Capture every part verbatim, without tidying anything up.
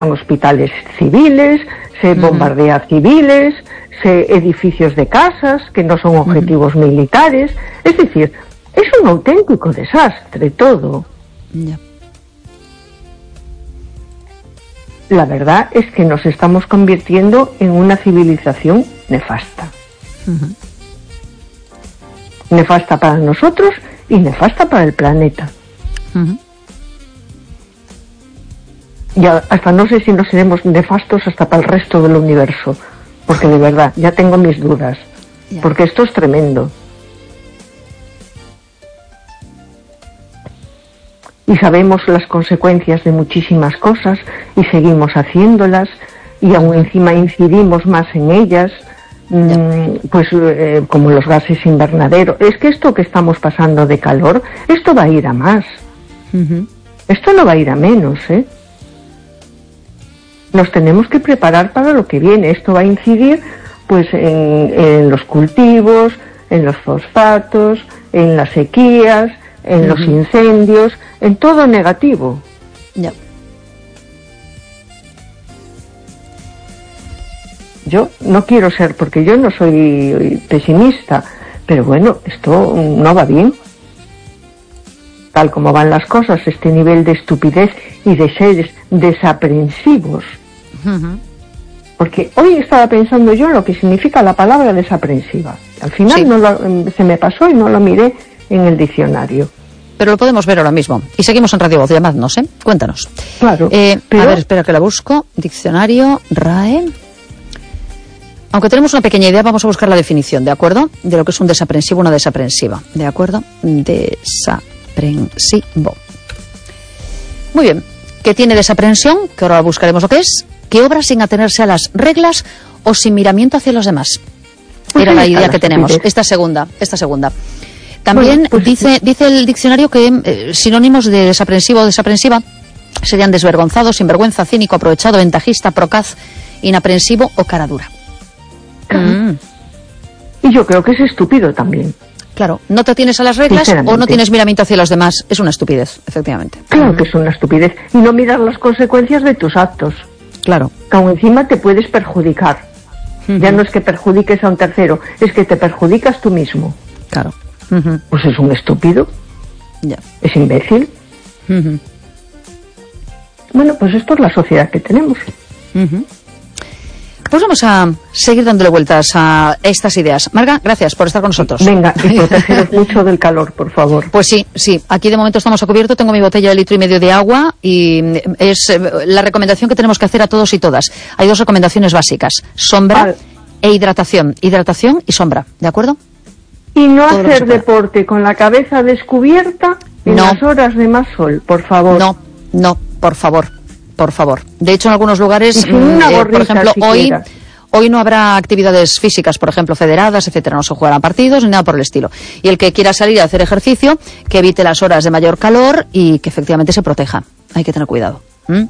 hospitales civiles, se uh-huh. bombardea civiles, se edificios de casas que no son objetivos uh-huh. militares. Es decir, es un auténtico desastre todo. Yeah. La verdad es que nos estamos convirtiendo en una civilización nefasta. Uh-huh. Nefasta para nosotros y nefasta para el planeta. Uh-huh. Ya hasta no sé si no seremos nefastos hasta para el resto del universo, porque de verdad ya tengo mis dudas, yeah. porque esto es tremendo. Y sabemos las consecuencias de muchísimas cosas y seguimos haciéndolas y aún encima incidimos más en ellas, yeah. mmm, pues eh, como los gases invernadero. Es que esto que estamos pasando de calor, esto va a ir a más. Uh-huh. Esto no va a ir a menos, ¿eh? Nos tenemos que preparar para lo que viene. Esto va a incidir pues en, en los cultivos, en los fosfatos, en las sequías, en uh-huh. los incendios, en todo negativo. Ya. Yo no quiero ser, porque yo no soy pesimista, pero bueno, esto no va bien. Tal como van las cosas, este nivel de estupidez y de seres desaprensivos. Uh-huh. Porque hoy estaba pensando yo en lo que significa la palabra desaprensiva. Al final sí. no lo, se me pasó y no lo miré en el diccionario. Pero lo podemos ver ahora mismo. Y seguimos en Radio Voz, llamadnos, ¿eh? Cuéntanos. Claro. Eh, pero... A ver, espera que la busco. Diccionario, R A E. Aunque tenemos una pequeña idea, vamos a buscar la definición, ¿de acuerdo? De lo que es un desaprensivo, una desaprensiva. ¿De acuerdo? Desaprensivo. Muy bien. ¿Qué tiene desaprensión? Que ahora buscaremos lo que es. Que obra sin atenerse a las reglas o sin miramiento hacia los demás. Pues era la idea que tenemos. Esta segunda, esta segunda. También bueno, pues, dice, dice el diccionario que eh, sinónimos de desaprensivo o desaprensiva serían desvergonzado, sinvergüenza, cínico, aprovechado, ventajista, procaz, inaprensivo o cara dura. Mm. Y yo creo que es estúpido también. Claro, no te atienes a las reglas o no tienes miramiento hacia los demás. Es una estupidez, efectivamente. Claro que es una estupidez. Y no mirar las consecuencias de tus actos. Claro. Que aún encima te puedes perjudicar. Uh-huh. Ya no es que perjudiques a un tercero, es que te perjudicas tú mismo. Claro. Uh-huh. Pues es un estúpido. Ya. Es imbécil. Uh-huh. Bueno, pues esto es la sociedad que tenemos. Uh-huh. Pues vamos a seguir dándole vueltas a estas ideas. Marga, gracias por estar con nosotros. Venga, y protegeros mucho del calor, por favor. Pues sí, sí. Aquí de momento estamos a cubierto. Tengo mi botella de litro y medio de agua y es la recomendación que tenemos que hacer a todos y todas. Hay dos recomendaciones básicas. Sombra vale. e hidratación. Hidratación y sombra, ¿de acuerdo? Y no Todo hacer deporte con la cabeza descubierta en no. las horas de más sol, por favor. No, no, por favor. Por favor. De hecho, en algunos lugares, una eh, gorrita, por ejemplo, si hoy quieras. hoy no habrá actividades físicas, por ejemplo, federadas, etcétera. No se jugarán partidos ni nada por el estilo. Y el que quiera salir a hacer ejercicio, que evite las horas de mayor calor y que efectivamente se proteja. Hay que tener cuidado. ¿Mm?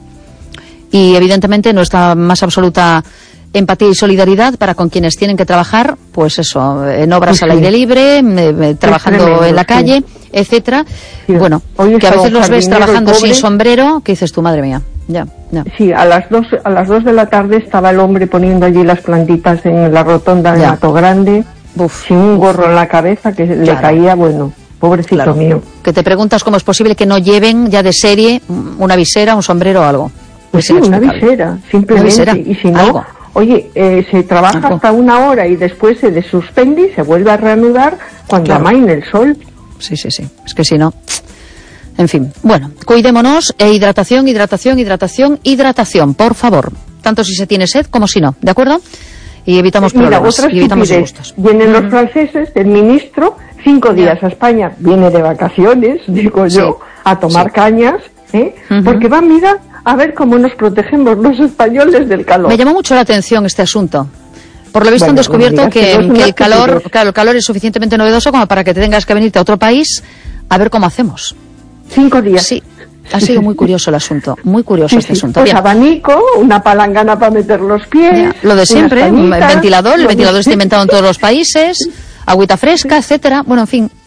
Y evidentemente nuestra más absoluta empatía y solidaridad para con quienes tienen que trabajar, pues eso, en obras sí, al aire libre, eh, trabajando tremendo, en la calle, sí. etcétera. Sí. Bueno, Hoy que a veces los ves trabajando sin sombrero, ¿qué dices tú, madre mía? Ya, ya. Sí, a las dos a las dos de la tarde estaba el hombre poniendo allí las plantitas en la rotonda de Mato Grande, uf, sin un gorro uf. en la cabeza que claro. le caía, bueno, pobrecito claro. mío. Que te preguntas cómo es posible que no lleven ya de serie una visera, un sombrero o algo. Pues sí, una visera, simplemente. Una visera, y si no, algo. Oye, eh, se trabaja algo. hasta una hora y después se desuspende y se vuelve a reanudar cuando claro. amaine el sol. Sí, sí, sí. Es que si no... En fin, bueno, cuidémonos, e hidratación, hidratación, hidratación, hidratación, por favor. Tanto si se tiene sed como si no, ¿de acuerdo? Y evitamos Mira, problemas, otra y evitamos disgustos. Vienen mm. los franceses, el ministro, cinco días yeah. a España, viene de vacaciones, digo sí. yo, a tomar sí. cañas, ¿eh? Uh-huh. Porque va, mira, a ver cómo nos protegemos los españoles del calor. Me llamó mucho la atención este asunto. Por lo visto bueno, han descubierto que, que, que el calor, claro, el calor es suficientemente novedoso como para que te tengas que venirte a otro país a ver cómo hacemos. Cinco días. Sí, ha sido muy curioso el asunto, muy curioso sí, este sí. asunto. Pues Bien. abanico, una palangana para meter los pies. Mira, lo de siempre, un ventilador, el ventilador está inventado en todos los países, agüita fresca, etcétera. Bueno, en fin,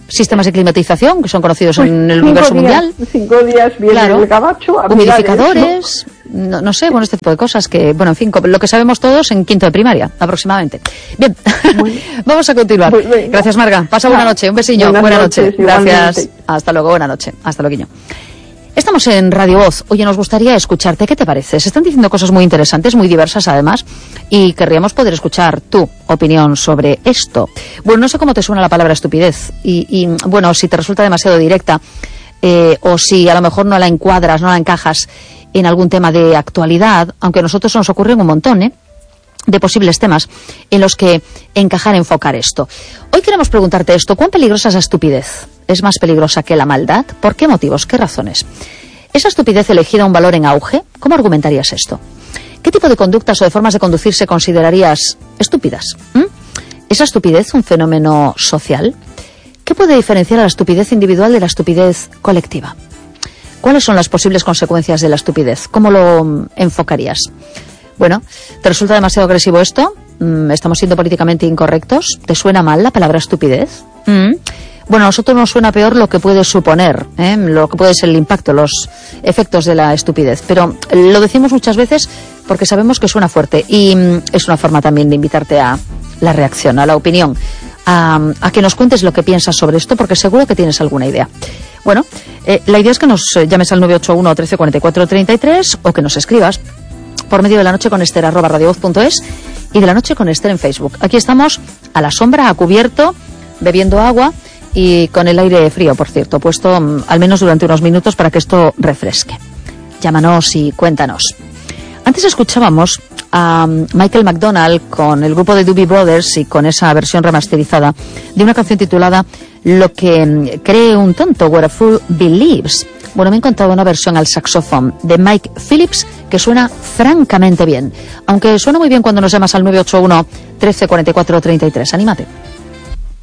sistemas de climatización, que son conocidos pues en el universo días, mundial. Cinco días viene claro. el gabacho. A Humidificadores, no, no sé, bueno, este tipo de cosas que, bueno, en fin, lo que sabemos todos en quinto de primaria, aproximadamente. Bien, vamos a continuar. Pues, gracias, Marga. Pasa buena noche, un besiño. Buenas buena noche. Noches, gracias. Hasta luego, buena noche. Hasta luego. Estamos en Radio Voz. Oye, nos gustaría escucharte. ¿Qué te parece? Se están diciendo cosas muy interesantes, muy diversas además, y querríamos poder escuchar tu opinión sobre esto. Bueno, no sé cómo te suena la palabra estupidez y, y bueno, si te resulta demasiado directa eh, o si a lo mejor no la encuadras, no la encajas en algún tema de actualidad, aunque a nosotros nos ocurren un montón, ¿eh? de posibles temas en los que encajar, enfocar esto. Hoy queremos preguntarte esto: ¿cuán peligrosa es la estupidez? ¿Es más peligrosa que la maldad? ¿Por qué motivos? ¿Qué razones? ¿Esa estupidez elegida un valor en auge? ¿Cómo argumentarías esto? ¿Qué tipo de conductas o de formas de conducirse considerarías estúpidas? ¿Mm? ¿Es la estupidez un fenómeno social? ¿Qué puede diferenciar a la estupidez individual de la estupidez colectiva? ¿Cuáles son las posibles consecuencias de la estupidez? ¿Cómo lo enfocarías? Bueno, ¿te resulta demasiado agresivo esto? ¿Estamos siendo políticamente incorrectos? ¿Te suena mal la palabra estupidez? ¿Mm? Bueno, a nosotros nos suena peor lo que puede suponer, ¿eh? lo que puede ser el impacto, los efectos de la estupidez. Pero lo decimos muchas veces porque sabemos que suena fuerte y es una forma también de invitarte a la reacción, a la opinión, a, a que nos cuentes lo que piensas sobre esto, porque seguro que tienes alguna idea. Bueno, eh, la idea es que nos llames al nueve ocho uno, trece, cuarenta y cuatro, treinta y tres o que nos escribas por medio de La Noche con Ester arroba radiovoz punto es y de La Noche con Ester en Facebook. Aquí estamos a la sombra, a cubierto, bebiendo agua y con el aire frío, por cierto, puesto um, al menos durante unos minutos para que esto refresque. Llámanos y cuéntanos. Antes escuchábamos a um, Michael McDonald con el grupo de Doobie Brothers y con esa versión remasterizada de una canción titulada Lo que um, cree un tonto, What a Fool Believes. Bueno, me he encontrado una versión al saxofón de Mike Phillips que suena francamente bien. Aunque suena muy bien cuando nos llamas al nueve ocho uno, trece, cuarenta y cuatro, treinta y tres. Anímate.